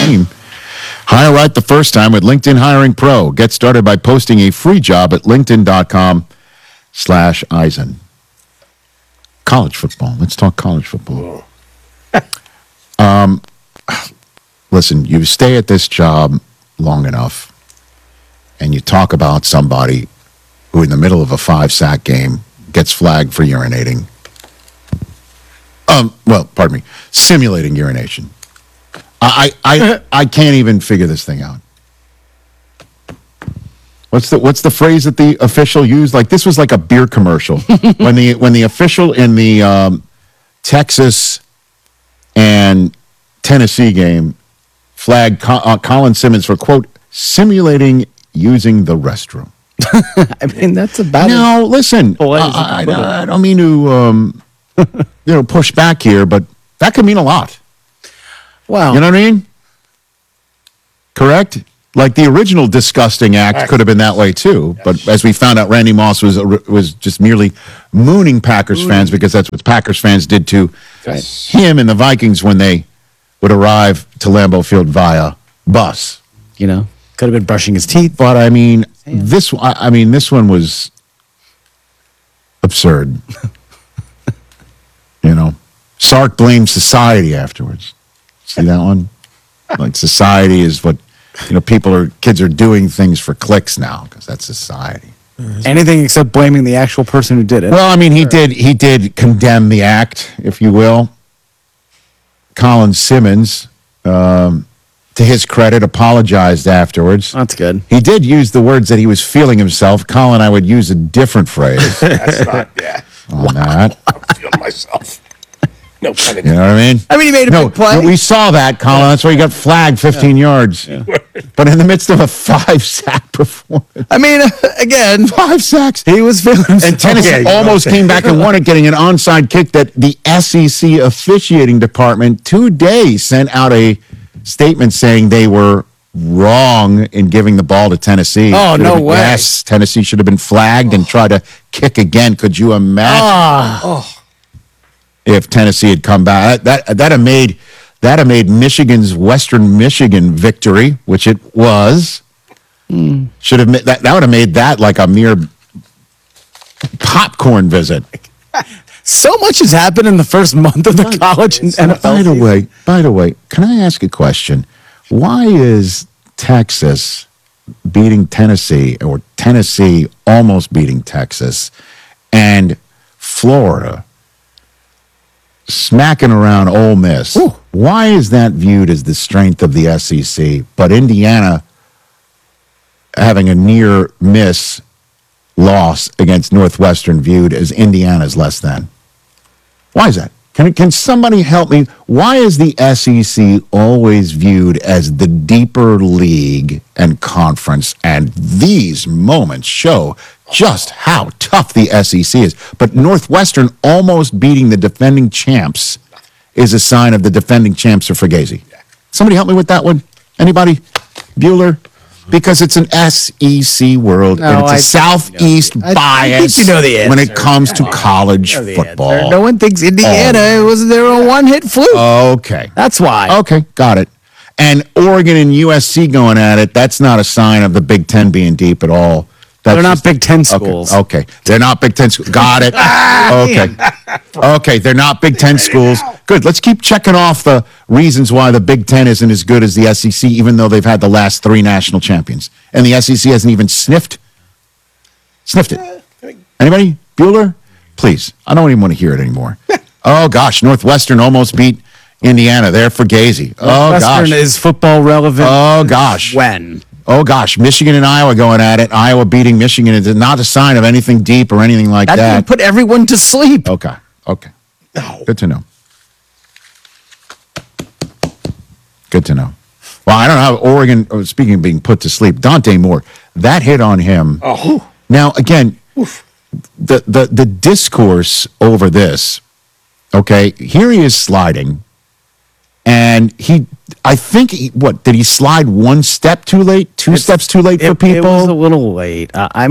team. Hire right the first time with LinkedIn Hiring Pro. Get started by posting a free job at linkedin.com/Eisen. College football. Let's talk college football. Listen, you stay at this job long enough and you talk about somebody who in the middle of a 5-sack game gets flagged for urinating. Pardon me, simulating urination. I can't even figure this thing out. What's the phrase that the official used? Like this was like a beer commercial when the official in the Texas and Tennessee game flagged Colin Simmons for quote simulating using the restroom. I mean that's about now. Listen, I don't mean to push back here, but that could mean a lot. Wow, you know what I mean? Correct. Like the original disgusting act could have been that way too, but as we found out, Randy Moss was just merely mooning Packers fans because that's what Packers fans did to him and the Vikings when they would arrive to Lambeau Field via bus. You know, could have been brushing his teeth. But I mean, this one was absurd. Sark blamed society afterwards. See that one? Like society is what. Kids are doing things for clicks now because that's society. Anything except blaming the actual person who did it. Well, I mean, he did condemn the act, if you will. Colin Simmons, to his credit, apologized afterwards. That's good. He did use the words that he was feeling himself. Colin, I would use a different phrase. That's not, yeah. On that. I'm feeling myself. No pun intended. You know what I mean? I mean, he made a big play. We saw that, Colin. That's why he got flagged 15 yards. Yeah. But in the midst of a 5-sack performance. I mean, again, 5 sacks. He was feeling himself. And Tennessee almost came back and won it, getting an onside kick that the SEC officiating department today sent out a statement saying they were wrong in giving the ball to Tennessee. Oh, no way. Yes, Tennessee should have been flagged and try to kick again. Could you imagine? If Tennessee had come back, that had made Michigan's Western Michigan victory, which it was, should have that would have made that like a mere popcorn visit. So much has happened in the first month of the college and NFL. By the way, can I ask a question? Why is Texas beating Tennessee, or Tennessee almost beating Texas, and Florida smacking around Ole Miss? Ooh. Why is that viewed as the strength of the SEC, but Indiana having a near miss loss against Northwestern viewed as Indiana's less than? Why is that? Can somebody help me? Why is the SEC always viewed as the deeper league and conference? And these moments show just how tough the SEC is. But Northwestern almost beating the defending champs is a sign of the defending champs are Fugazi. Somebody help me with that one? Anybody? Bueller? Because it's an SEC world, and it's a Southeast bias I think you know the answer. when it comes to college football. No one thinks Indiana was there a one-hit fluke. Okay. That's why. Okay, got it. And Oregon and USC going at it, that's not a sign of the Big Ten being deep at all. They're not Big Ten schools. Okay. They're not Big Ten schools. Got it. Okay, they're not Big Ten schools. Good. Let's keep checking off the reasons why the Big Ten isn't as good as the SEC, even though they've had the last 3 national champions. And the SEC hasn't even sniffed it. Anybody? Bueller? Please. I don't even want to hear it anymore. Oh, gosh. Northwestern almost beat Indiana. They're Fugazi. Oh, gosh. Northwestern is football relevant. Oh, gosh. When? Oh, gosh. Michigan and Iowa going at it. Iowa beating Michigan is not a sign of anything deep or anything like that. That put everyone to sleep. Okay. No. Good to know. Well, I don't know how Oregon, speaking of being put to sleep, Dante Moore, that hit on him. Oh. Now, again, the discourse over this, okay, here he is sliding, and I think, did he slide 1 step too late? 2 steps too late for people? It was a little late.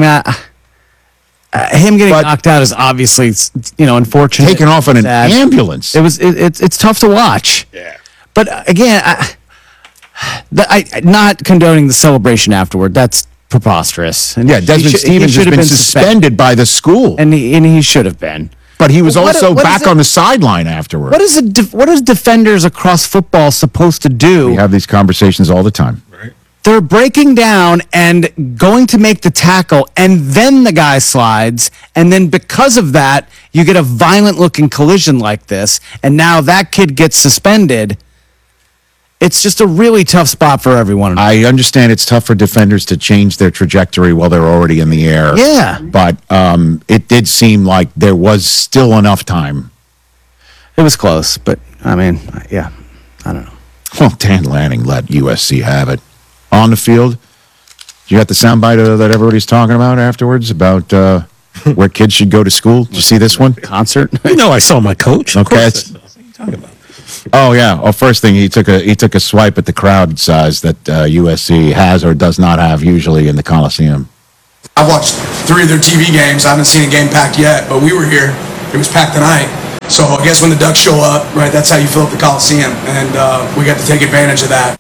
Him getting knocked out is obviously, unfortunate. Taken off in an ambulance. It's tough to watch. Yeah. But again, Not condoning the celebration afterward. That's preposterous. And Yeah, Desmond he Stevens should has have been suspended by the school. and he should have been. But he was What- also what is back it- on the sideline afterward. What is what is defenders across football supposed to do? We have these conversations all the time. They're breaking down and going to make the tackle, and then the guy slides, and then because of that, you get a violent-looking collision like this, and now that kid gets suspended. It's just a really tough spot for everyone. I understand it's tough for defenders to change their trajectory while they're already in the air. Yeah. But it did seem like there was still enough time. It was close, but I mean, yeah, I don't know. Well, Dan Lanning let USC have it. On the field, you got the soundbite that everybody's talking about afterwards about where kids should go to school. Did you see this one? Concert? You know, I saw my coach. Of Okay, course it's- I know. What are you talking about? Oh yeah. Well, first thing he took a swipe at the crowd size that USC has or does not have usually in the Coliseum. I've watched 3 of their TV games. I haven't seen a game packed yet, but we were here. It was packed tonight. So I guess when the Ducks show up, right, that's how you fill up the Coliseum, and we got to take advantage of that.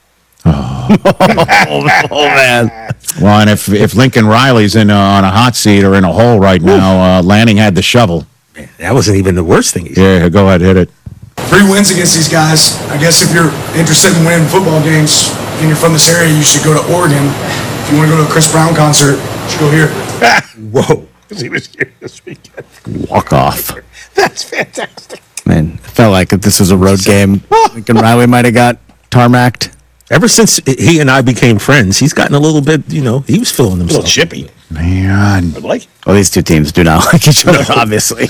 Oh man. Well, and if Lincoln Riley's in on a hot seat or in a hole right now, Lanning had the shovel. Man, that wasn't even the worst thing he said. Yeah, go ahead, hit it. 3 wins against these guys. I guess if you're interested in winning football games and you're from this area, you should go to Oregon. If you want to go to a Chris Brown concert, you should go here. Whoa. 'Cause he was here this weekend. Walk off. That's fantastic. Man, it felt like if this was a road game, Lincoln Riley might have got tarmacked. Ever since he and I became friends, he's gotten a little bit, he was feeling A little himself. chippy. Man, I like it. Well, these two teams do not like each other, obviously.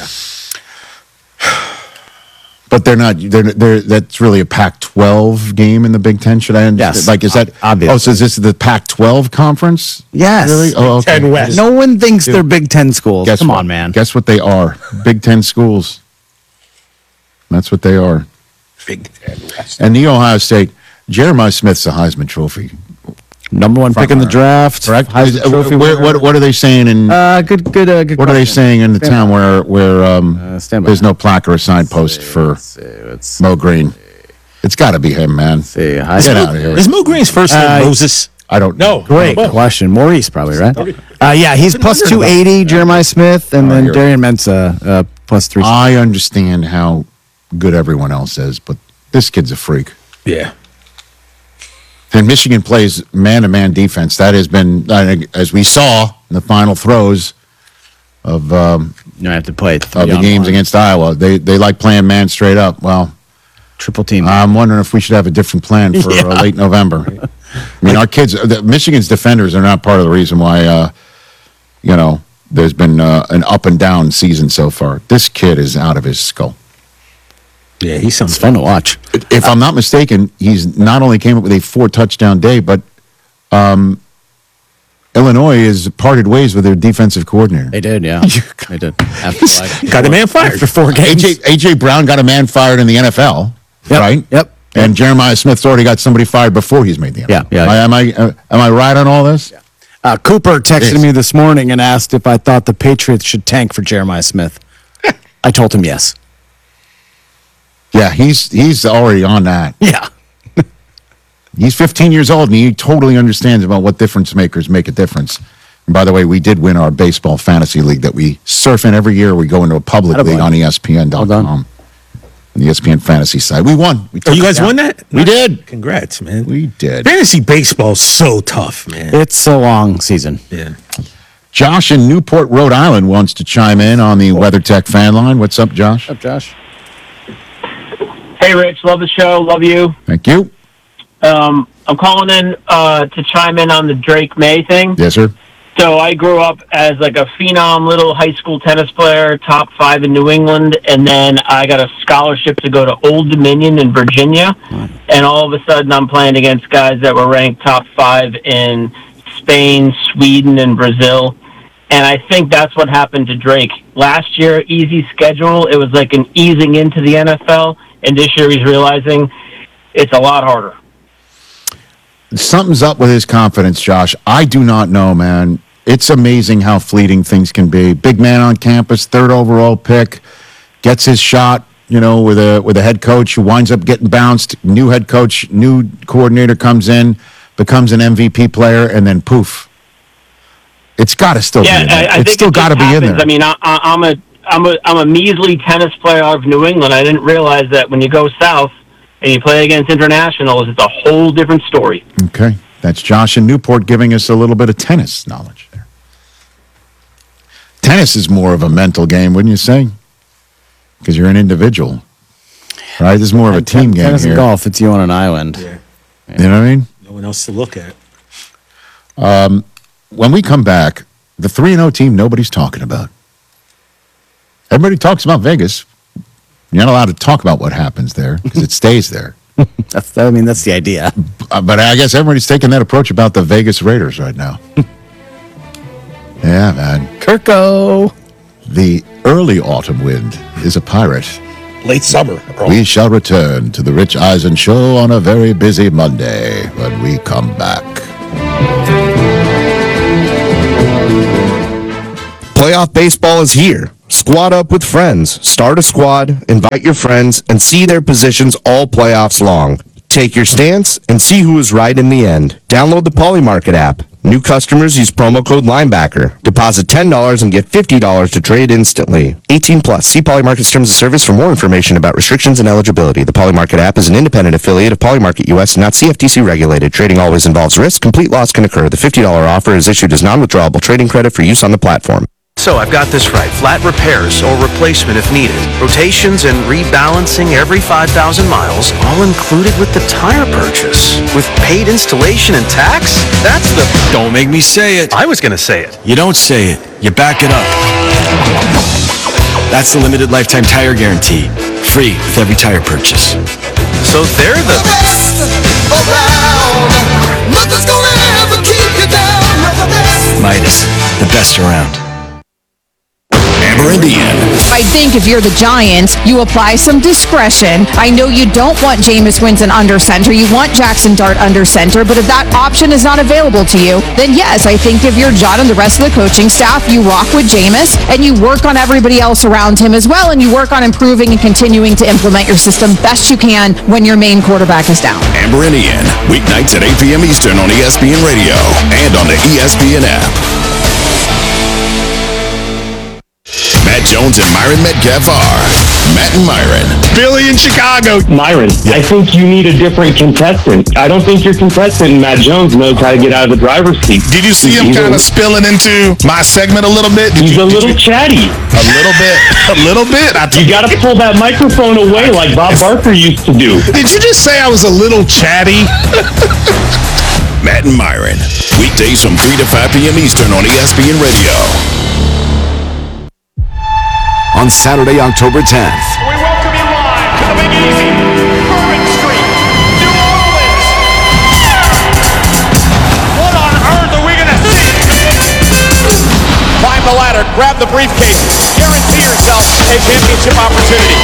but they're not. They're that's really a Pac-12 game in the Big Ten. Should I understand? Yes, Like, is that obviously. Oh, so is this the Pac-12 conference? Yes. Really? Oh, okay. 10 West. No one thinks they're Big Ten schools. Guess Come what? on, man. Guess what they are? Big Ten schools. That's what they are. Big Ten West. And the Ohio State, Jeremiah Smith's a Heisman Trophy. Number one pick in the draft. Correct? Heisman Trophy winner. What are they saying in? Good what are they question. saying in the Stand town by. where stand by. there's no plaque or a signpost for Let's Mo Green? It's got to be him, man. see. Get Heisman. out of here. Is Mo Green's first name Moses? I don't No. know. Great Well, question. Maurice, probably, right? Yeah, he's plus wondering about 280, Jeremiah Smith, and then here. Darian Mensa plus 3. I understand how good everyone else is, but this kid's a freak. Yeah. And Michigan plays man-to-man defense. That has been, as we saw in the final throws of You have to play it the games against Iowa. They like playing man straight up. Well, triple team. I'm wondering if we should have a different plan for late November. I mean, our kids, Michigan's defenders are not part of the reason why, there's been an up and down season so far. This kid is out of his skull. Yeah, he's It's something. fun to watch. If I'm not mistaken, he's not only came up with a 4-touchdown day, but Illinois has parted ways with their defensive coordinator. They did, yeah. They did. After Got a man fired. After 4 games. AJ Brown got a man fired in the NFL, Yep, right? yep. And Jeremiah Smith's already got somebody fired before he's made the NFL. Yeah. Am I right on all this? Cooper texted Yes. me this morning and asked if I thought the Patriots should tank for Jeremiah Smith. I told him yes. Yeah, he's already on that. Yeah. He's 15 years old and he totally understands about what difference makers make a difference. And by the way, we did win our baseball fantasy league that we surf in every year. We go into a public Attaboy. league on Well ESPN.com. done. The ESPN fantasy side. We won. We Oh, took you it guys down. won that? We did. Congrats, man. We did. Fantasy baseball's so tough, man. It's a long season. Yeah. Josh in Newport, Rhode Island wants to chime in on the WeatherTech fan line. What's up, Josh? What's up, Josh? Hey, Rich. Love the show. Love you. Thank you. I'm calling in to chime in on the Drake May thing. Yes, sir. So I grew up as like a phenom little high school tennis player, top 5 in New England, and then I got a scholarship to go to Old Dominion in Virginia, and all of a sudden I'm playing against guys that were ranked top 5 in Spain, Sweden, and Brazil. And I think that's what happened to Drake. Last year, easy schedule. It was like an easing into the NFL, and this year he's realizing it's a lot harder. Something's up with his confidence, Josh. I do not know, man. It's amazing how fleeting things can be. Big man on campus, 3rd overall pick, gets his shot, with a head coach who winds up getting bounced. New head coach, new coordinator comes in. becomes an MVP player, and then poof. It's got to still be in there. I It's think still it got to just be in happens. there. I mean, I'm a measly tennis player out of New England. I didn't realize that when you go south and you play against internationals, it's a whole different story. Okay. That's Josh in Newport giving us a little bit of tennis knowledge there. Tennis is more of a mental game, wouldn't you say? Because you're an individual. Right? This is more of a team game Tennis here. and golf, it's you on an island. Yeah. You know what I mean? No one else to look at. When we come back, the 3-0 team nobody's talking about. Everybody talks about Vegas. You're not allowed to talk about what happens there because it stays there. That's the idea. But I guess everybody's taking that approach about the Vegas Raiders right now. Yeah, man. Kirko. The early autumn wind is a pirate. Late summer. We shall return to the Rich Eisen Show on a very busy Monday when we come back. Playoff baseball is here. Squad up with friends. Start a squad, invite your friends, and see their positions all playoffs long. Take your stance and see who is right in the end. Download the Polymarket app. New customers use promo code Linebacker. Deposit $10 and get $50 to trade instantly. 18 plus. See Polymarket's terms of service for more information about restrictions and eligibility. The Polymarket app is an independent affiliate of Polymarket US and not CFTC regulated. Trading always involves risk. Complete loss can occur. The $50 offer is issued as non-withdrawable trading credit for use on the platform. So I've got this right. Flat repairs or replacement if needed. Rotations and rebalancing every 5,000 miles, all included with the tire purchase. With paid installation and tax? That's the... Don't make me say it. I was going to say it. You don't say it. You back it up. That's the limited lifetime tire guarantee. Free with every tire purchase. So they're the... best around. Nothing's gonna ever keep you down. You're the best. Midas, the best around. Amber Indian. I think if you're the Giants, you apply some discretion. I know you don't want Jameis Winston under center. You want Jackson Dart under center. But if that option is not available to you, then yes, I think if you're John and the rest of the coaching staff, you rock with Jameis and you work on everybody else around him as well. And you work on improving and continuing to implement your system best you can when your main quarterback is down. Amber Indian. Weeknights at 8 p.m. Eastern on ESPN Radio and on the ESPN app. Matt Jones and Myron Metcalf are Matt and Myron. Billy in Chicago. Myron, I think you need a different contestant. I don't think your contestant, Matt Jones, knows how to get out of the driver's seat. Did you see him kind of spilling into my segment a little bit? He's a little chatty. A little bit. A little bit. You got to pull that microphone away like Bob Barker used to do. Did you just say I was a little chatty? Matt and Myron. Weekdays from 3 to 5 p.m. Eastern on ESPN Radio. On Saturday, October 10th. We welcome you live to the Big Easy, Bourbon Street, New Orleans. What on earth are we going to see? Climb the ladder, grab the briefcase, guarantee yourself a championship opportunity.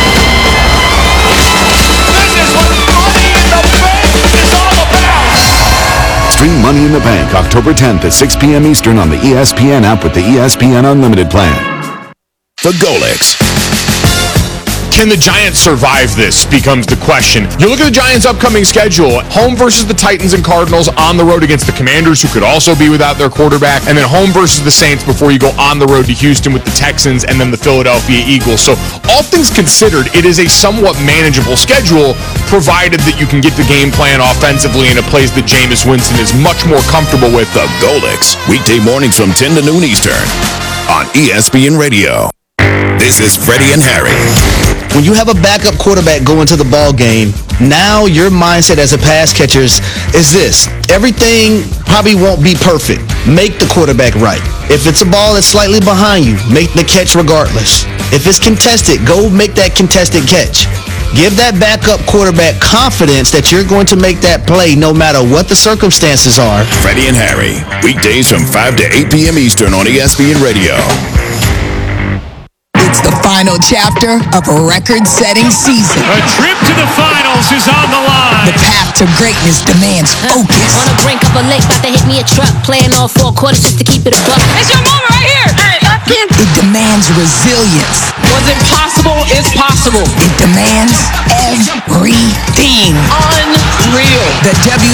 This is what Money in the Bank is all about. Stream Money in the Bank October 10th at 6 p.m. Eastern on the ESPN app with the ESPN Unlimited plan. The Golix. Can the Giants survive this becomes the question. You look at the Giants' upcoming schedule, home versus the Titans and Cardinals, on the road against the Commanders, who could also be without their quarterback, and then home versus the Saints before you go on the road to Houston with the Texans and then the Philadelphia Eagles. So all things considered, it is a somewhat manageable schedule, provided that you can get the game plan offensively in a place that Jameis Winston is much more comfortable with. The Golix. Weekday mornings from 10 to noon Eastern on ESPN Radio. This is Freddie and Harry. When you have a backup quarterback going to the ball game, now your mindset as a pass catcher is this. Everything probably won't be perfect. Make the quarterback right. If it's a ball that's slightly behind you, make the catch regardless. If it's contested, go make that contested catch. Give that backup quarterback confidence that you're going to make that play no matter what the circumstances are. Freddie and Harry. Weekdays from 5 to 8 p.m. Eastern on ESPN Radio. It's the final chapter of a record-setting season. A trip to the finals is on the line. The path to greatness demands focus. On the brink of a lake, about to hit me a truck. Playing all 4 quarters just to keep it a buck. It's your moment right here. It demands resilience. What's impossible is possible. It demands everything. Unreal. The